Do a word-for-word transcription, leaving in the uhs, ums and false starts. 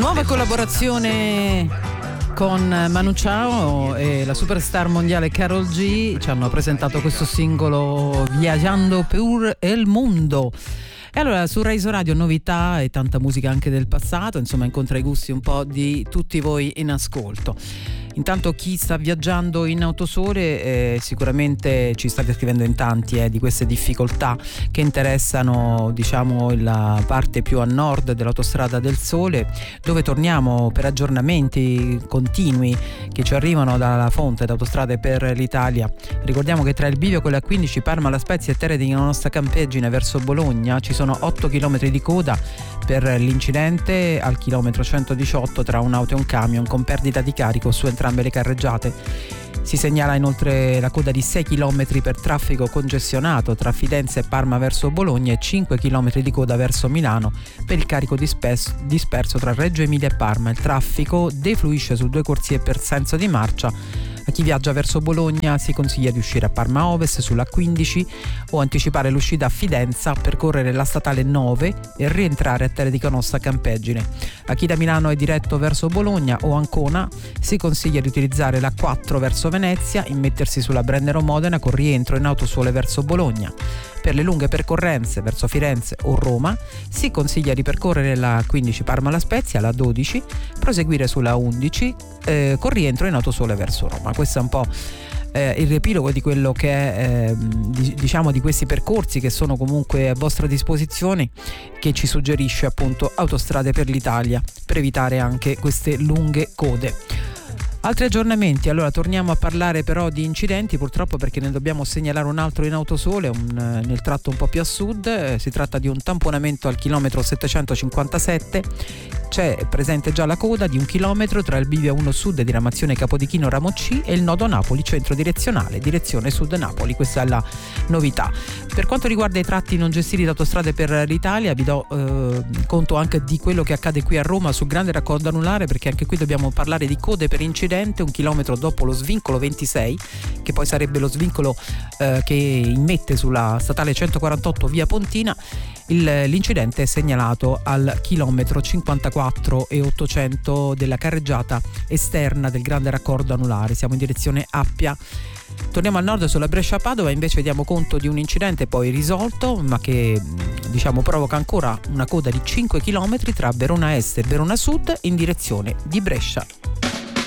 Nuova collaborazione con Manu Chao e la superstar mondiale Karol G ci hanno presentato questo singolo Viajando por el Mundo. E allora su Rise Radio novità e tanta musica anche del passato, insomma incontra i gusti un po' di tutti voi in ascolto. Intanto chi sta viaggiando in autosole eh, sicuramente ci state scrivendo in tanti eh, di queste difficoltà che interessano, diciamo, la parte più a nord dell'autostrada del Sole, dove torniamo per aggiornamenti continui che ci arrivano dalla fonte d'Autostrade per l'Italia. Ricordiamo che tra il bivio con la quindici Parma, La Spezia e Terre di Nostra Campeggine verso Bologna ci sono otto chilometri di coda per l'incidente al chilometro centodiciotto tra un'auto e un camion con perdita di carico su entrambe le carreggiate. Si segnala inoltre la coda di sei chilometri per traffico congestionato tra Fidenza e Parma verso Bologna e cinque chilometri di coda verso Milano per il carico disperso, disperso tra Reggio Emilia e Parma. Il traffico defluisce su due corsie per senso di marcia. A chi viaggia verso Bologna si consiglia di uscire a Parma Ovest sulla quindici o anticipare l'uscita a Fidenza, percorrere la statale nove e rientrare a Terre di Canossa Campeggine. A chi da Milano è diretto verso Bologna o Ancona si consiglia di utilizzare la quattro verso Venezia, immettersi sulla Brennero Modena con rientro in autosole verso Bologna. Per le lunghe percorrenze verso Firenze o Roma si consiglia di percorrere la quindici Parma La Spezia, la dodici, proseguire sulla undici eh, con rientro in autosole verso Roma. Questo è un po' eh, il riepilogo di quello che è eh, di, diciamo di questi percorsi che sono comunque a vostra disposizione, che ci suggerisce appunto Autostrade per l'Italia per evitare anche queste lunghe code. Altri aggiornamenti, allora torniamo a parlare però di incidenti purtroppo, perché ne dobbiamo segnalare un altro in autosole, un, nel tratto un po' più a sud. Eh, si tratta di un tamponamento al chilometro settecentocinquantasette, c'è presente già la coda di un chilometro tra il bivio uno sud diramazione Capodichino Ramo C e il nodo Napoli centro direzionale direzione sud Napoli. Questa è la novità. Per quanto riguarda i tratti non gestiti da Autostrade per l'Italia, vi do eh, conto anche di quello che accade qui a Roma sul grande raccordo anulare, perché anche qui dobbiamo parlare di code per incidenti. Un chilometro dopo lo svincolo ventisei, che poi sarebbe lo svincolo eh, che immette sulla statale centoquarantotto via Pontina. Il, l'incidente è segnalato al chilometro cinquantaquattro e ottocento della carreggiata esterna del grande raccordo anulare. Siamo in direzione Appia. Torniamo al nord sulla Brescia-Padova, invece diamo conto di un incidente poi risolto, ma che diciamo provoca ancora una coda di cinque chilometri tra Verona Est e Verona Sud in direzione di Brescia.